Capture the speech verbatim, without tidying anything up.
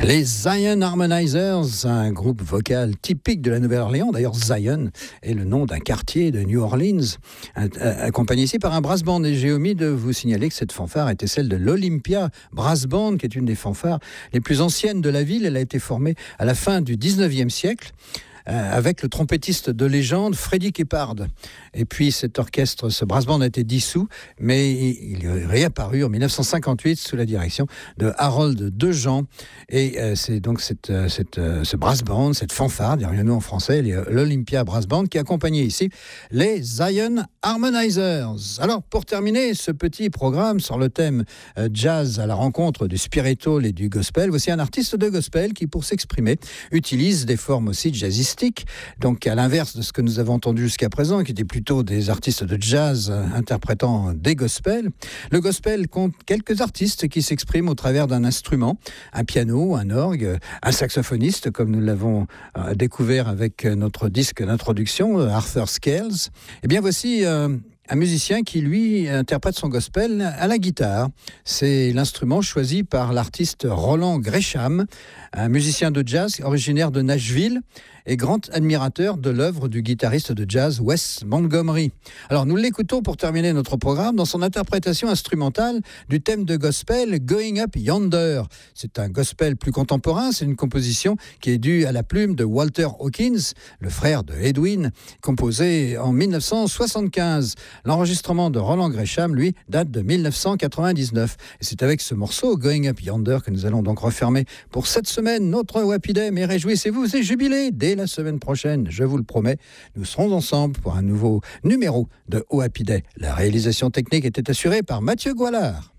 Les Zion Harmonizers, un groupe vocal typique de la Nouvelle-Orléans. D'ailleurs, Zion est le nom d'un quartier de New Orleans, accompagné ici par un brass band. Et j'ai omis de vous signaler que cette fanfare était celle de l'Olympia Brass Band, qui est une des fanfares les plus anciennes de la ville. Elle a été formée à la fin du dix-neuvième siècle. Euh, avec le trompettiste de légende Freddie Keppard. Et puis cet orchestre, ce brass band a été dissous, mais il, il est réapparu en dix-neuf cent cinquante-huit sous la direction de Harold Dejean. Et euh, c'est donc cette, euh, cette, euh, ce brass band, cette fanfare, dirions-nous en français, les, l'Olympia Brass Band, qui accompagnait ici les Zion Harmonizers. Alors, pour terminer ce petit programme sur le thème euh, jazz à la rencontre du spiritual et du gospel, voici un artiste de gospel qui, pour s'exprimer, utilise des formes aussi jazzistes. Donc à l'inverse de ce que nous avons entendu jusqu'à présent, qui étaient plutôt des artistes de jazz interprétant des gospels, le gospel compte quelques artistes qui s'expriment au travers d'un instrument, un piano, un orgue, un saxophoniste, comme nous l'avons euh, découvert avec notre disque d'introduction, Arthur Scales. Et bien voici euh, un musicien qui, lui, interprète son gospel à la guitare. C'est l'instrument choisi par l'artiste Roland Gresham, un musicien de jazz originaire de Nashville et grand admirateur de l'œuvre du guitariste de jazz Wes Montgomery. Alors nous l'écoutons pour terminer notre programme dans son interprétation instrumentale du thème de gospel Going Up Yonder. C'est un gospel plus contemporain, c'est une composition qui est due à la plume de Walter Hawkins, le frère de Edwin, composée en dix-neuf cent soixante-quinze. L'enregistrement de Roland Gresham, lui, date de dix-neuf cent quatre-vingt-dix-neuf. Et c'est avec ce morceau, Going Up Yonder, que nous allons donc refermer pour cette semaine notre Wappy-Day. Mais réjouissez-vous et jubilez dès la semaine prochaine, je vous le promets. Nous serons ensemble pour un nouveau numéro de Wappy-Day. La réalisation technique était assurée par Mathieu Goualard.